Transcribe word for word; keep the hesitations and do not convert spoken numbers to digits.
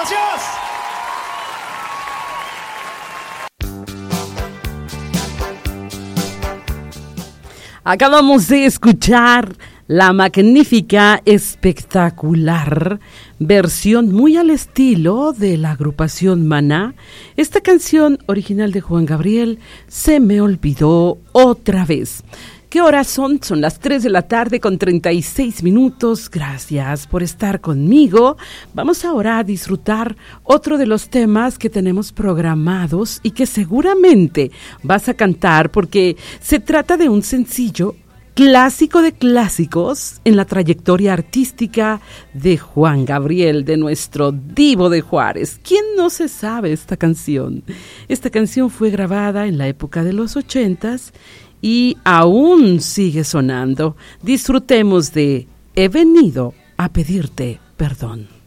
gracias. Acabamos de escuchar la magnífica, espectacular versión muy al estilo de la agrupación Maná. Esta canción original de Juan Gabriel, Se me olvidó otra vez. ¿Qué horas son? Son las tres de la tarde con treinta y seis minutos. Gracias por estar conmigo. Vamos ahora a disfrutar otro de los temas que tenemos programados y que seguramente vas a cantar porque se trata de un sencillo clásico de clásicos en la trayectoria artística de Juan Gabriel, de nuestro divo de Juárez. ¿Quién no se sabe esta canción? Esta canción fue grabada en la época de los ochentas y aún sigue sonando. Disfrutemos de He venido a pedirte perdón.